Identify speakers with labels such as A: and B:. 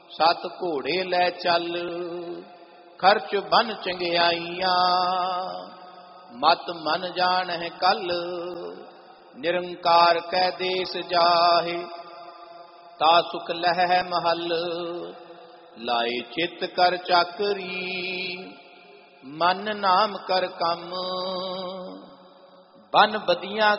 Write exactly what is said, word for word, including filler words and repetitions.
A: ਸਤ ਘੋੜੇ ਲੈ ਚੱਲ, ਖਰਚ ਬਨ ਚੰਗਿਆਈਆਂ, ਮਤ ਮਨ ਜਾਣਹਿ ਕਲ, ਨਿਰੰਕਾਰ ਕੈ ਦੇਸ ਜਾਹੇ, ਤਾ ਸੁਖ ਲਹਿ ਮਹਲ, ਲਾਏ ਚਿਤ ਕਰ ਚਾਕਰੀ, ਮਨ ਨਾਮ ਕਰ ਕੰਮ, ਬਨ ਬਦੀਆਂ